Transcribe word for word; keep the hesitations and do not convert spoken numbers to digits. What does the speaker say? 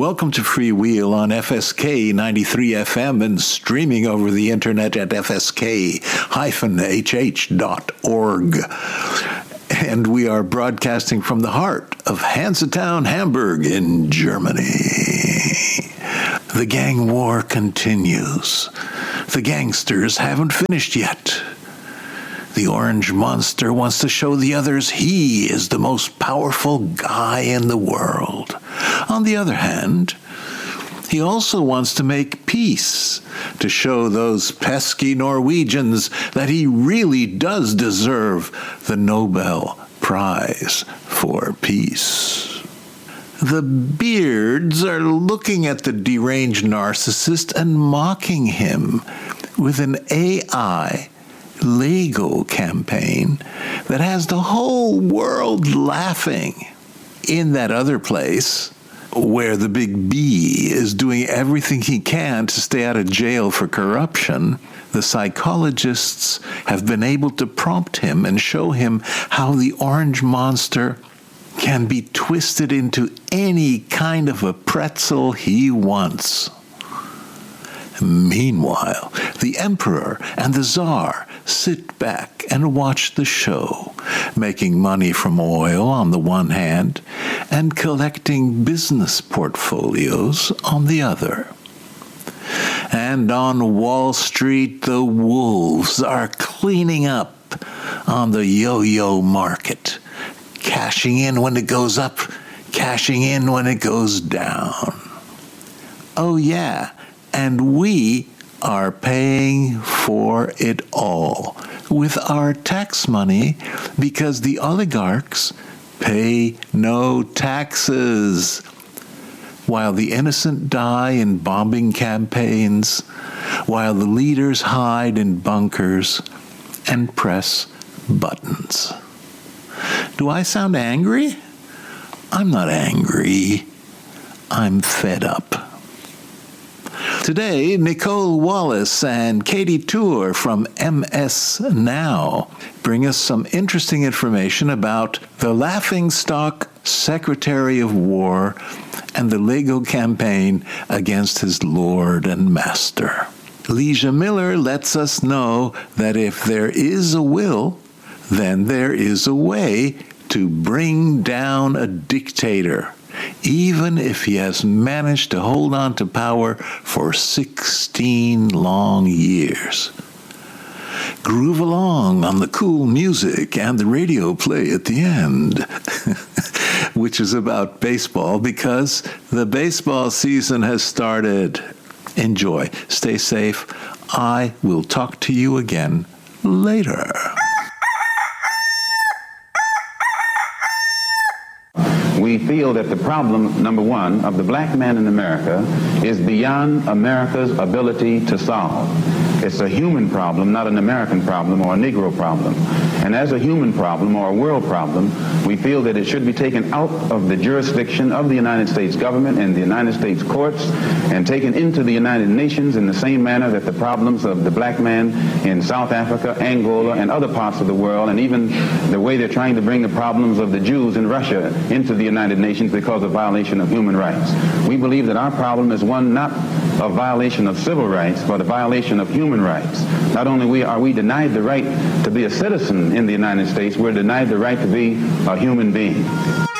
welcome to Freewheel on F S K ninety-three F M and streaming over the internet at f s k dash h h dot org. And we are broadcasting from the heart of Hansetown, Hamburg in Germany. The gang war continues. The gangsters haven't finished yet. The Orange Monster wants to show the others he is the most powerful guy in the world. On the other hand, he also wants to make peace, to show those pesky Norwegians that he really does deserve the Nobel Prize for Peace. The Beards are looking at the deranged narcissist and mocking him with an A I Lego campaign that has the whole world laughing. In that other place, where the big B is doing everything he can to stay out of jail for corruption, the psychologists have been able to prompt him and show him how the Orange Monster can be twisted into any kind of a pretzel he wants. Meanwhile, the Emperor and the Tsar sit back and watch the show, making money from oil on the one hand and collecting business portfolios on the other. And on Wall Street, the wolves are cleaning up on the yo-yo market, cashing in when it goes up, cashing in when it goes down. Oh yeah, and we are paying for it all with our tax money because the oligarchs pay no taxes, while the innocent die in bombing campaigns, while the leaders hide in bunkers and press buttons. Do I sound angry? I'm not angry. I'm fed up. Today, Nicole Wallace and Katie Tour from M S Now bring us some interesting information about the laughingstock Secretary of War and the Lego campaign against his lord and master. Leisha Miller lets us know that if there is a will, then there is a way to bring down a dictator, even if he has managed to hold on to power for sixteen long years. Groove along on the cool music and the radio play at the end, which is about baseball because the baseball season has started. Enjoy. Stay safe. I will talk to you again later. We feel that the problem, number one, of the black man in America is beyond America's ability to solve. It's a human problem, not an American problem or a Negro problem. And as a human problem or a world problem, we feel that it should be taken out of the jurisdiction of the United States government and the United States courts and taken into the United Nations in the same manner that the problems of the black man in South Africa, Angola, and other parts of the world, and even the way they're trying to bring the problems of the Jews in Russia into the United Nations because of violation of human rights. We believe that our problem is one not of violation of civil rights, but a violation of human rights. Not only we are we denied the right to be a citizen in the United States, we're denied the right to be a human being.